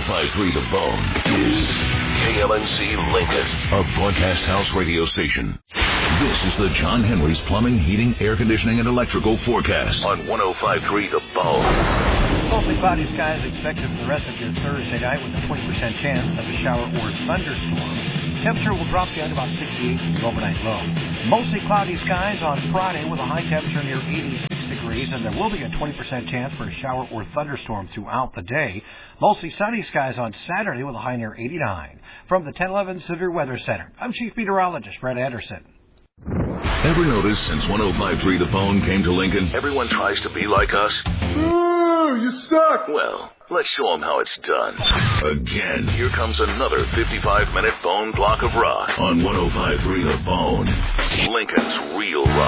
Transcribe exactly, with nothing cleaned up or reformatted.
five three The Bone is K L N C Lincoln, a broadcast house radio station. This is the John Henry's Plumbing, Heating, Air Conditioning, and Electrical forecast on one oh five point three The Bone. Mostly cloudy skies expected for the rest of your Thursday night with a twenty percent chance of a shower or thunderstorm. Temperature will drop down to about sixty-eight for overnight low. Mostly cloudy skies on Friday with a high temperature near eighty-six degrees, and there will be a twenty percent chance for a shower or thunderstorm throughout the day. Mostly sunny skies on Saturday with a high near eighty-nine. From the ten eleven Severe Weather Center, I'm Chief Meteorologist Brett Anderson. Ever notice since one oh five point three The Bone came to Lincoln, everyone tries to be like us? Ooh, you suck! Well, let's show them how it's done. Again, here comes another fifty-five minute bone block of rock on one oh five point three The Bone, Lincoln's real rock.